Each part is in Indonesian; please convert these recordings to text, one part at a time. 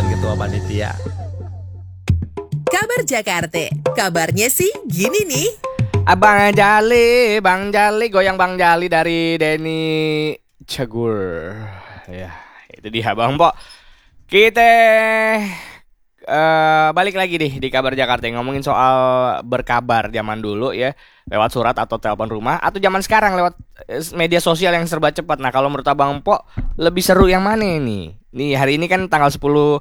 calon ketua panitia. Kabar Jakarta, kabarnya sih gini nih. Bang Jali, goyang Bang Jali dari Denny Cagur. Ya, itu dia Bang Po. Kita balik lagi nih di Kabar Jakarta, ngomongin soal berkabar zaman dulu ya, lewat surat atau telepon rumah, atau zaman sekarang lewat media sosial yang serba cepat. Nah, kalau menurut Abang Po lebih seru yang mana ini? Nih hari ini kan tanggal 10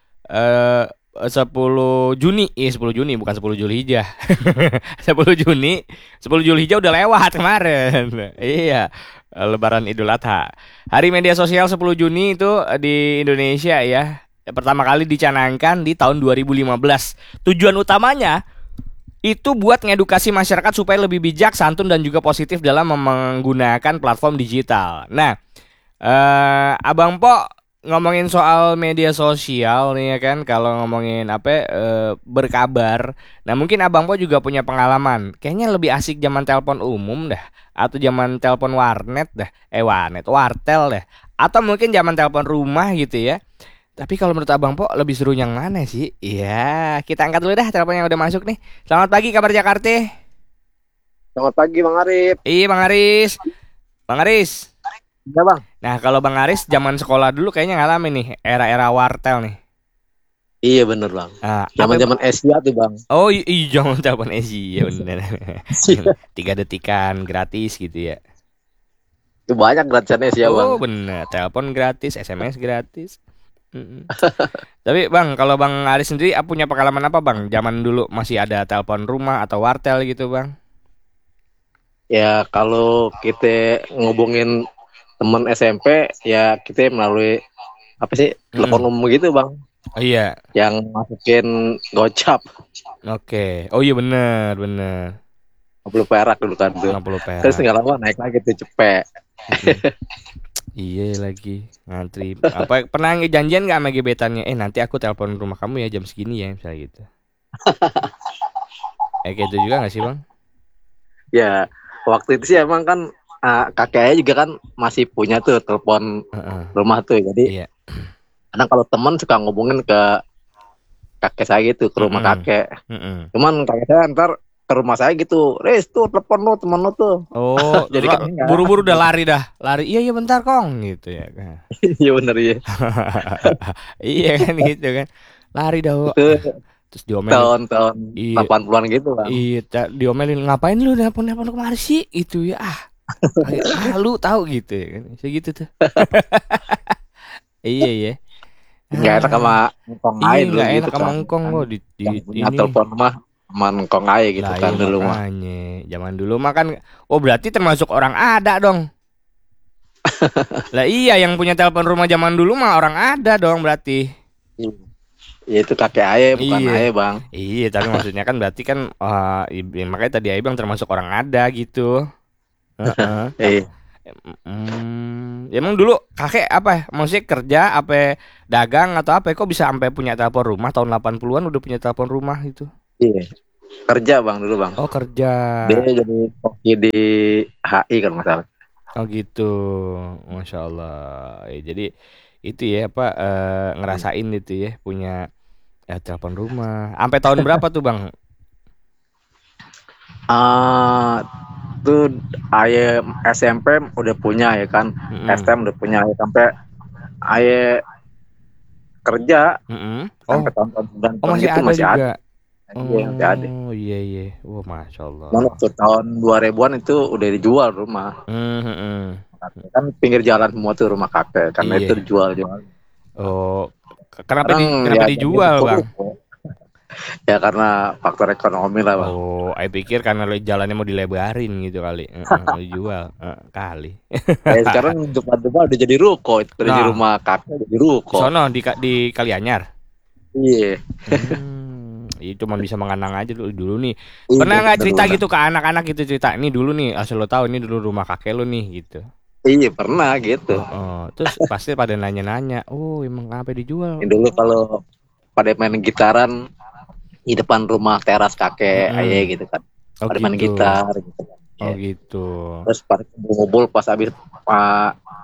Juni, 10 Juni bukan 10 Zulhijjah. 10 Juni, 10 Zulhijjah udah lewat kemarin. Iya, Lebaran Idul Adha. Hari media sosial 10 Juni itu di Indonesia ya, pertama kali dicanangkan di tahun 2015. Tujuan utamanya itu buat ngedukasi masyarakat supaya lebih bijak, santun dan juga positif dalam menggunakan platform digital. Nah, Abang Po ngomongin soal media sosial nih ya kan, kalau ngomongin berkabar. Nah, mungkin Abang Po juga punya pengalaman. Kayaknya lebih asik zaman telepon umum dah, atau zaman telepon warnet dah, wartel dah, atau mungkin zaman telepon rumah gitu ya. Tapi kalau menurut Abang Po lebih seru yang mana sih? Iya, kita angkat dulu dah telepon yang udah masuk nih. Selamat pagi Kabar Jakarta. Selamat pagi Bang Arif. Iya Bang Aris. Bang Aris. Ya Bang. Nah, kalau Bang Aris zaman sekolah dulu kayaknya ngalamin nih era-era wartel nih. Iya bener Bang. Nah, zaman Asia tuh Bang. Oh iya, zaman telepon Asia bener. 3 detikan gratis gitu ya. Itu banyak gratisannya Asia Bang. Oh bener, telepon gratis, SMS gratis. Tapi Bang, kalau Bang Aris sendiri punya pengalaman apa Bang? Zaman dulu masih ada telepon rumah atau wartel gitu Bang? Ya kalau kita ngobongin teman SMP ya kita melalui telepon umum gitu Bang. Oh iya. Yang masukin gocap. Oke. Oh iya bener. 50 perak dulu kan tuh. 50 perak. Terus nggak lama naik lagi tuh cepet. Iya lagi ngantri. Pernah janjian nggak sama gebetannya? Nanti aku telepon rumah kamu ya jam segini ya, misalnya gitu. Kayak gitu juga nggak sih Bang? Ya waktu itu sih emang kan kakeknya juga kan masih punya tuh telepon rumah tuh, jadi kadang kalau teman suka ngubungin ke kakek saya gitu, ke rumah kakek. Cuman kakek saya ntar ke rumah saya gitu, Riz tuh telepon lo temen lo tuh. Oh jadi kan buru-buru udah lari. Iya bentar Kong gitu ya. Iya bener ya. Iya kan gitu kan, lari dah. Terus diomelin tahun 80-an gitu Bang. Iya, diomelin ngapain lu nelpon kemarin sih itu ya. Lu tahu gitu ya kan, segitu tuh. Iya. Nggak enak sama ngkong aja dulu nggak gitu. Enak sama ngkong lo di ini. Telepon mah sama ngkong aja gitu kan iya, dulu mah. Zaman dulu mah kan, berarti termasuk orang ada dong. Lah iya, yang punya telepon rumah zaman dulu mah orang ada dong berarti. Iya itu kakek ayah bukan ayah Bang. Iya, tapi maksudnya kan berarti kan makanya tadi ayah Bang termasuk orang ada gitu. Ya emang dulu kakek maksudnya kerja dagang atau kok bisa sampai punya telepon rumah tahun 80-an udah punya telepon rumah gitu? Iya, kerja Bang dulu Bang. Oh kerja. Dia jadi koki di HI kalau nggak salah. Oh gitu, Masya Allah. Jadi itu ya ngerasain itu ya punya telepon rumah. Sampai tahun berapa tuh Bang? Tuh ayah SMP udah punya ya kan, STM udah punya ya, sampai ayah kerja sampai tahun-tahun masih gitu ada masih juga. Masih ada. Oh iya. Wah Masya Allah. Waktu tahun 2000-an itu udah dijual rumah. Kan pinggir jalan semua tuh rumah kakek, karena itu dijual. Oh, kenapa dijual Bang? Ya karena faktor ekonomi lah Bang. Oh, saya pikir karena jalannya mau dilebarin gitu kali. Dijual kali. Sekarang depan udah jadi ruko, dari rumah kakek jadi ruko. Sono di Kalianyar. Iya. Itu cuma bisa mengenang aja dulu nih. Pernah nggak cerita gitu ke anak-anak gitu, cerita ini dulu nih asal lo tahu ini dulu rumah kakek lo nih gitu? Iya pernah gitu. Terus pasti pada nanya-nanya, emang kenapa dijual? Dulu kalau pada main gitaran di depan rumah teras kakek ayah gitu kan, pada main gitar gitu. Oh gitu. Terus pada ngumpul pas habis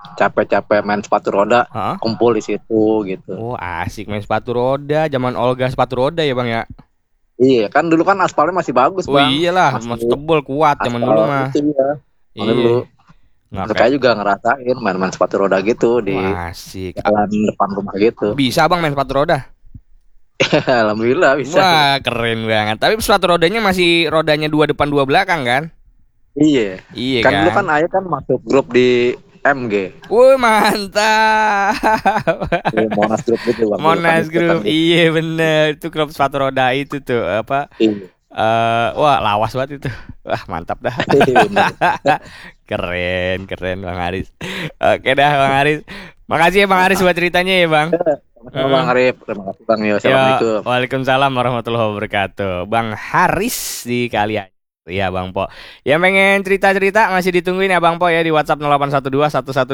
capek-capek main sepatu roda, Hah? kumpul di situ gitu. Oh asik main sepatu roda, zaman Olga sepatu roda ya bang ya. Iya, kan dulu kan aspalnya masih bagus, Oh Bang. iyalah, masih tebel kuat zaman dulu mah. Itu ya. Dulu. Nggak Mereka juga ngerasain main-main sepatu roda gitu di asik. jalan depan rumah gitu. Bisa bang main sepatu roda? Alhamdulillah bisa. Wah keren banget. Tapi sepatu rodanya masih rodanya 2 depan 2 belakang kan? Iya. Iya Kan kan. dulu kan Ayah kan masuk grup di MG. Wih mantap. Di Monas Group gitu, Bang. Monas Kan Group. gitu. Iya bener. Itu klub sepatu roda itu tuh apa? Iya. Wah lawas banget itu. Wah mantap dah. Iya, bener. Keren Bang Haris. Oke dah Bang Haris. Makasih ya Bang Haris buat ceritanya ya Bang. Sama-sama, Bang Arif. Terima kasih Bang. Yo, Assalamualaikum. Ya, waalaikumsalam warahmatullahi wabarakatuh. Bang Haris di Kalian. Iya Bang Po. Yang pengen cerita-cerita masih ditungguin ya Bang Po ya di WhatsApp 0812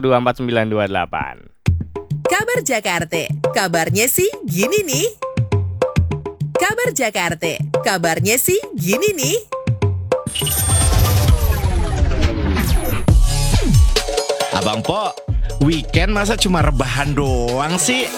1124 928. Kabar Jakarta, kabarnya sih gini nih. Kabar Jakarta, kabarnya sih gini nih. Abang Po, weekend masa cuma rebahan doang sih?